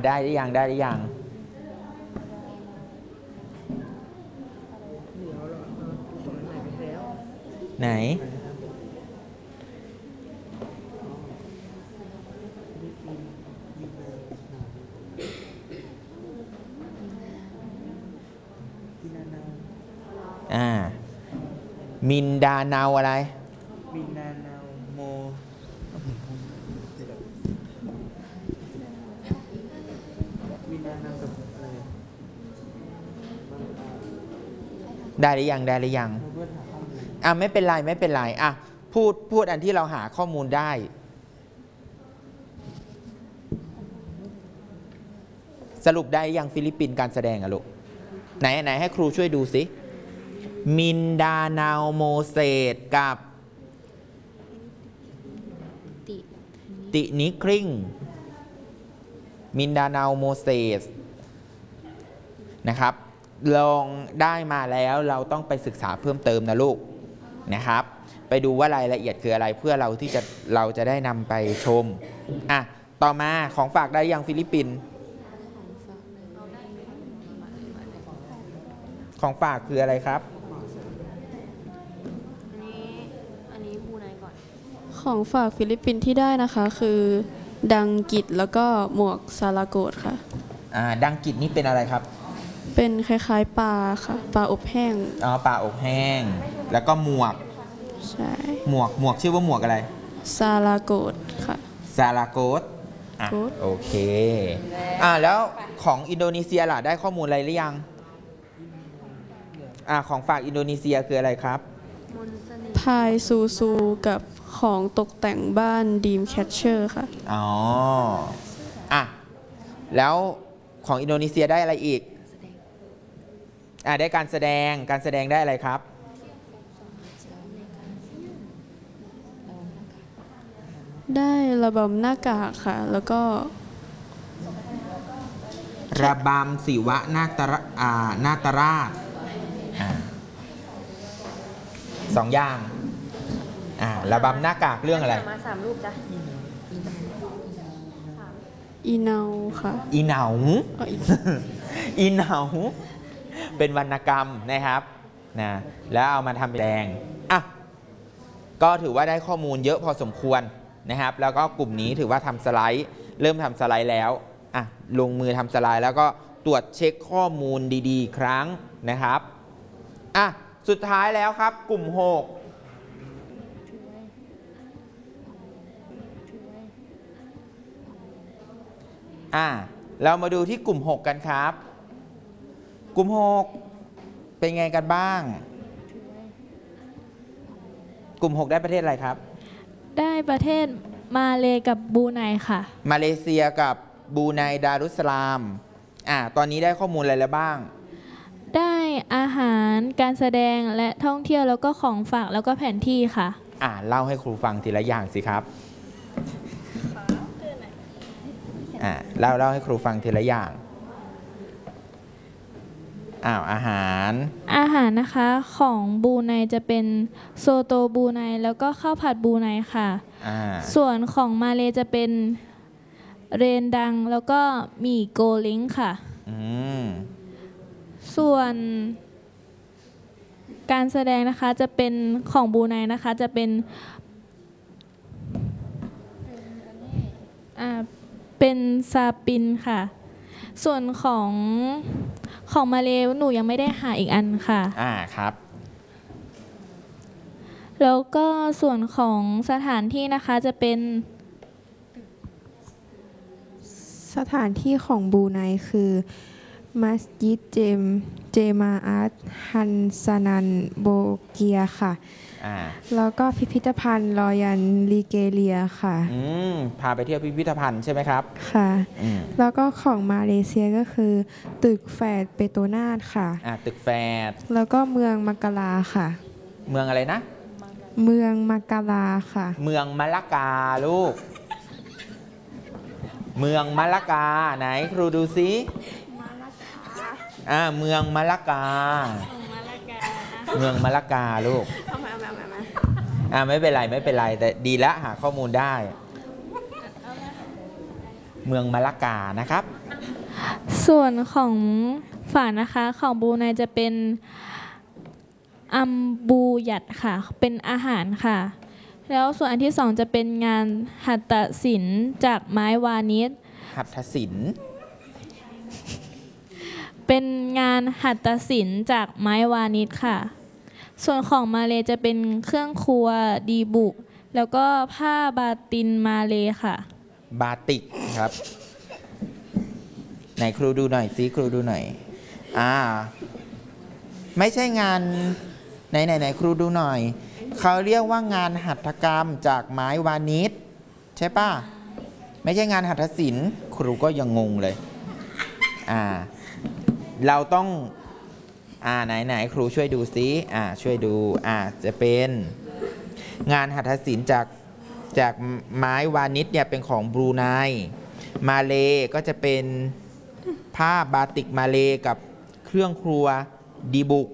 ได้หรือยังได้หรือยังไหนมินดาเนาอะไรมินดาเนาโมมินดาเนากับอะไรได้หรือยังได้หรือยังไม่เป็นไรไม่เป็นไรพูดอันที่เราหาข้อมูลได้สรุปได้ยังฟิลิปปินส์การแสดงลูกไหนให้ครูช่วยดูสิมินดาเนาโมเสสกับตินิคริงมินดาเนาโมเสสนะครับลองได้มาแล้วเราต้องไปศึกษาเพิ่มเติมนะลูกนะครับไปดูว่ารายละเอียดคืออะไรเพื่อเราจะได้นำไปชมต่อมาของฝากได้ยังฟิลิปปินส์ของฝากคืออะไรครับอันนี้บูไนก่อนของฝากฟิลิปปินส์ที่ได้นะคะคือดังกิจแล้วก็หมวกซาลาโกดค่ะดังกิจนี่เป็นอะไรครับเป็นคล้ายๆปลาค่ะปลาอบแห้งปลาอบแห้งแล้วก็หมวกใช่หมวกชื่อว่าหมวกอะไรซาลาโกดค่ะซาลาโกดโอเคแล้วของอินโดนีเซียล่ะได้ข้อมูลอะไรหรือยังของฝากอินโดนีเซียคืออะไรครับพายซูซูกับของตกแต่งบ้านดีมแคชเชอร์ค่ะแล้วของอินโดนีเซียได้อะไรอีกได้การแสดงได้อะไรครับได้ระบำหน้ากากค่ะแล้วก็ระบำศิวะนาตราชสองอย่างระบำหน้ากากเรื่องอะไรมา3 รูปจ้ะอีเนาค่ะอีเหนาอีเหนาเป็นวรรณกรรมนะครับแล้วเอามาทำแสดงก็ถือว่าได้ข้อมูลเยอะพอสมควรนะครับแล้วก็กลุ่มนี้ถือว่าทำสไลด์เริ่มทำสไลด์แล้วลงมือทำสไลด์แล้วก็ตรวจเช็คข้อมูลดีๆครั้งนะครับสุดท้ายแล้วครับกลุ่ม6เรามาดูที่กลุ่ม6กันครับกลุ่ม6เป็นไงกันบ้างกลุ่ม6ได้ประเทศอะไรครับได้ประเทศมาเลกับบรูไนค่ะมาเลเซียกับบรูไนดารุสสลามตอนนี้ได้ข้อมูลอะไรแล้วบ้างได้อาหารการแสดงและท่องเที่ยวแล้วก็ของฝากแล้วก็แผนที่ค่ะเล่าให้ครูฟังทีละอย่างสิครับเล่าให้ครูฟังทีละอย่างอาหารนะคะของบรูไนจะเป็นโซโตบรูไนแล้วก็ข้าวผัดบรูไนค่ะส่วนของมาเลจะเป็นเรนดังแล้วก็หมี่โกลิงค่ะส่วนการแสดงนะคะจะเป็นของบรูไนนะคะจะเป็นซาปินค่ะส่วนของมาเลหนูยังไม่ได้หาอีกอันค่ะครับแล้วก็ส่วนของสถานที่นะคะจะเป็นสถานที่ของบรูไนคือมัสยิดเจมาอัตฮันซานันโบเกียค่ะแล้วก็พิพิธภัณฑ์รอยันลีเกเลียค่ะพาไปเที่ยวพิพิธภัณฑ์ใช่ไหมครับค่ะแล้วก็ของมาเลเซียก็คือตึกแฝดเปโตรนาสค่ะตึกแฝดแล้วก็เมืองมักกะลาค่ะเมืองอะไรนะเมืองมักกะลาค่ะเมืองมะละกาลูกเมืองมะละกาไหนครูดูซิเมืองมะละกาเมืองมะละกาลูกไม่เป็นไรแต่ดีละหาข้อมูลได้เมืองมะละกานะครับส่วนของฝานะคะของบรูไนจะเป็นอัมบูยัดค่ะเป็นอาหารค่ะแล้วส่วนอันที่สองจะเป็นงานหัตถศิลป์จากไม้วานิชหัตถศิลป์เป็นงานหัตถศิลป์จากไม้วานิชค่ะส่วนของมาเลจะเป็นเครื่องครัวดีบุกแล้วก็ผ้าบาตินมาเลค่ะบาติกครับไหนครูดูหน่อยซิครูดูหน่อยไม่ใช่งานไหนครูดูหน่อยเขาเรียกว่างานหัตถกรรมจากไม้วานิชใช่ป่ะไม่ใช่งานหัตถศิลป์ครูก็ยังงงเลยเราต้องไหนครูช่วยดูซิช่วยดูจะเป็นงานหัตถศิลป์จากไม้วานิชเนี่ยเป็นของบรูไนมาเลก็จะเป็นผ้าบาติกมาเลกับเครื่องครัวดีบุก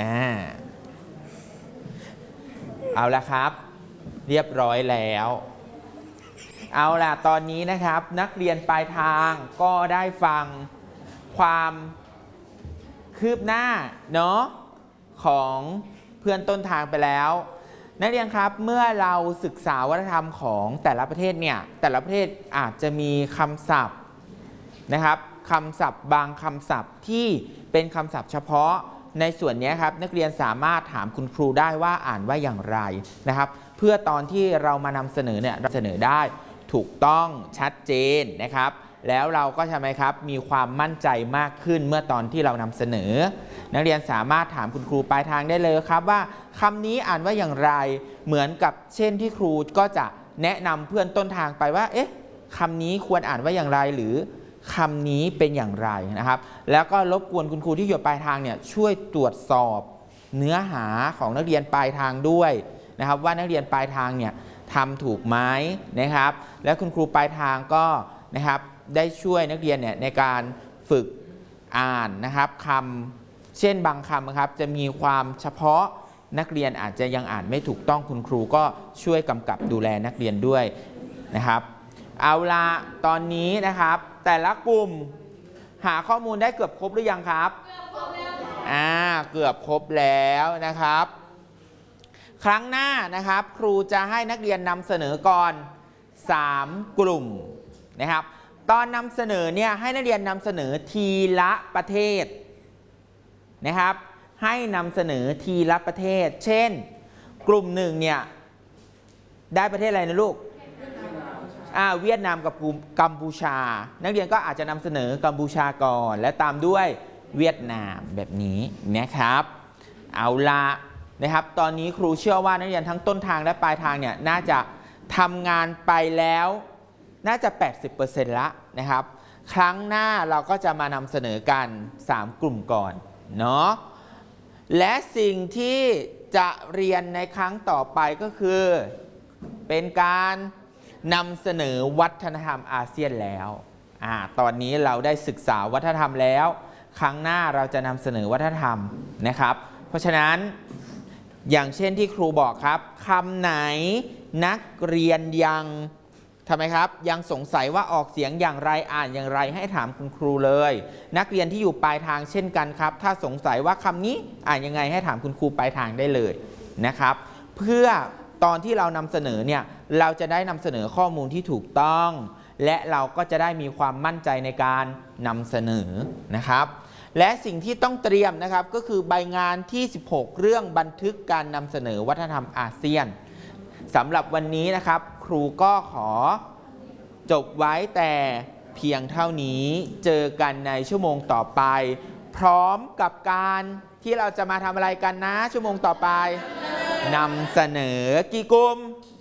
เอาละครับเรียบร้อยแล้วเอาล่ะตอนนี้นะครับนักเรียนปลายทางก็ได้ฟังความคืบหน้าเนาะของเพื่อนต้นทางไปแล้วนักเรียนครับเมื่อเราศึกษาวัฒนธรรมของแต่ละประเทศเนี่ยแต่ละประเทศอาจจะมีคำศัพท์นะครับคำศัพท์บางคำศัพท์ที่เป็นคำศัพท์เฉพาะในส่วนนี้ครับนักเรียนสามารถถามคุณครูได้ว่าอ่านว่าอย่างไรนะครับเพื่อตอนที่เรามานำเสนอเนี่ยเราเสนอได้ถูกต้องชัดเจนนะครับแล้วเราก็ทำไมครับมีความมั่นใจมากขึ้นเมื่อตอนที่เรานำเสนอนักเรียนสามารถถามคุณครูปลายทางได้เลยครับว่าคำนี้อ่านว่าอย่างไรเหมือนกับเช่นที่ครูก็จะแนะนำเพื่อนต้นทางไปว่าเอ๊ะคำนี้ควรอ่านว่าอย่างไรหรือคำนี้เป็นอย่างไรนะครับแล้วก็รบกวนคุณครูที่อยู่ปลายทางเนี่ยช่วยตรวจสอบเนื้อหาของนักเรียนปลายทางด้วยนะครับว่านักเรียนปลายทางเนี่ยทำถูกไหมนะครับและคุณครูปลายทางก็นะครับได้ช่วยนักเรียนเนี่ยในการฝึกอ่านนะครับคำเช่นบางคำนะครับจะมีความเฉพาะนักเรียนอาจจะยังอ่านไม่ถูกต้องคุณครูก็ช่วยกำกับดูแลนักเรียนด้วยนะครับเอาละตอนนี้นะครับแต่ละกลุ่มหาข้อมูลได้เกือบครบหรือยังครับเกือบครบแล้วเกือบครบแล้วนะครับครั้งหน้านะครับครูจะให้นักเรียนนำเสนอก่อน3กลุ่มนะครับตอนนำเสนอเนี่ยให้นักเรียนนำเสนอทีละประเทศนะครับให้นำเสนอทีละประเทศเช่นกลุ่มหนึ่งเนี่ยได้ประเทศอะไรนะลูกเวียดนามกับกัมพูชานักเรียนก็อาจจะนำเสนอกัมพูชาก่อนและตามด้วยเวียดนามแบบนี้นะครับเอาละนะครับตอนนี้ครูเชื่อว่านักเรียนทั้งต้นทางและปลายทางเนี่ยน่าจะทำงานไปแล้วน่าจะ 80% ละนะครับครั้งหน้าเราก็จะมานำเสนอกัน3กลุ่มก่อนเนาะและสิ่งที่จะเรียนในครั้งต่อไปก็คือเป็นการนำเสนอวัฒนธรรมอาเซียนแล้วตอนนี้เราได้ศึกษาวัฒนธรรมแล้วครั้งหน้าเราจะนำเสนอวัฒนธรรมนะครับเพราะฉะนั้นอย่างเช่นที่ครูบอกครับคำไหนนักเรียนยังทำไมครับยังสงสัยว่าออกเสียงอย่างไรอ่านอย่างไรให้ถามคุณครูเลยนักเรียนที่อยู่ปลายทางเช่นกันครับถ้าสงสัยว่าคำนี้อ่านยังไงให้ถามคุณครูปลายทางได้เลยนะครับเพื่อตอนที่เรานำเสนอเนี่ยเราจะได้นำเสนอข้อมูลที่ถูกต้องและเราก็จะได้มีความมั่นใจในการนำเสนอนะครับและสิ่งที่ต้องเตรียมนะครับก็คือใบงานที่16เรื่องบันทึกการนำเสนอวัฒนธรรมอาเซียนสำหรับวันนี้นะครับครูก็ขอจบไว้แต่เพียงเท่านี้เจอกันในชั่วโมงต่อไปพร้อมกับการที่เราจะมาทำอะไรกันนะชั่วโมงต่อไปนำเสนอกี่กลุ่ม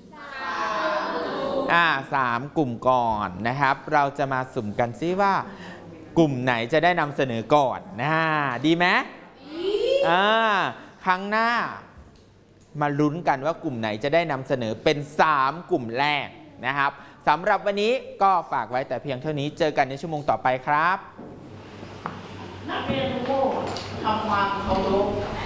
3 กลุ่มก่อนนะครับเราจะมาสุ่มกันซิว่ากลุ่มไหนจะได้นำเสนอก่อนดีไหมครั้งหน้ามาลุ้นกันว่ากลุ่มไหนจะได้นำเสนอเป็น3กลุ่มแรกนะครับสำหรับวันนี้ก็ฝากไว้แต่เพียงเท่านี้เจอกันในชั่วโมงต่อไปครับนักเรียนทุกคนทำความเคารพ